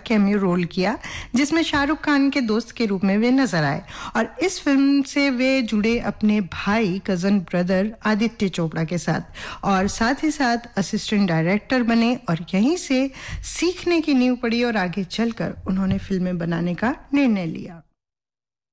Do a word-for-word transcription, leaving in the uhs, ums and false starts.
Cameo role किया, जिसमें शाहरुख खान के दोस्त के रूप में वे नजर आए और इस फिल्म से वे जुड़े अपने भाई कजन ब्रदर आदित्य चोपड़ा के साथ और साथ ही साथ असिस्टेंट डायरेक्टर बने और यहीं से सीखने की नींव पड़ी और आगे चलकर उन्होंने फिल्में बनाने का निर्णय लिया।